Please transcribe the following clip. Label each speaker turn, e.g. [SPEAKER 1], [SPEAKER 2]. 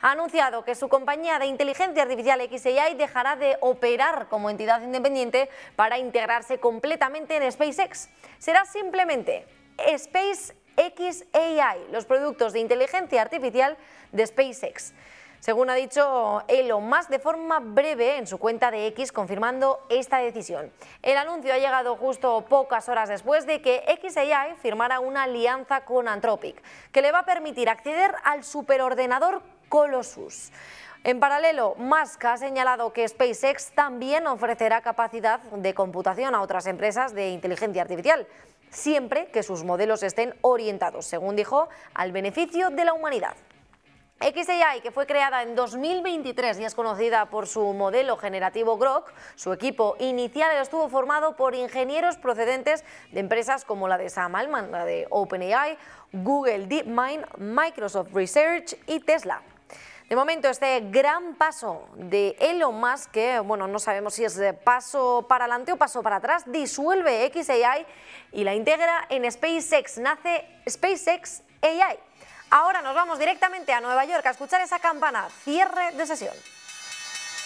[SPEAKER 1] ha anunciado que su compañía de inteligencia artificial xAI dejará de operar como entidad independiente para integrarse completamente en SpaceX. Será simplemente SpaceXAI, los productos de inteligencia artificial de SpaceX, según ha dicho Elon Musk de forma breve en su cuenta de X, confirmando esta decisión. El anuncio ha llegado justo pocas horas después de que xAI firmara una alianza con Anthropic, que le va a permitir acceder al superordenador Colossus. En paralelo, Musk ha señalado que SpaceX también ofrecerá capacidad de computación a otras empresas de inteligencia artificial, siempre que sus modelos estén orientados, según dijo, al beneficio de la humanidad. xAI, que fue creada en 2023 y es conocida por su modelo generativo Grok, su equipo inicial estuvo formado por ingenieros procedentes de empresas como la de Sam Altman, la de OpenAI, Google DeepMind, Microsoft Research y Tesla. De momento, este gran paso de Elon Musk, que no sabemos si es de paso para adelante o paso para atrás, disuelve xAI y la integra en SpaceX. Nace SpaceXAI. Ahora nos vamos directamente a Nueva York a escuchar esa campana. Cierre de sesión.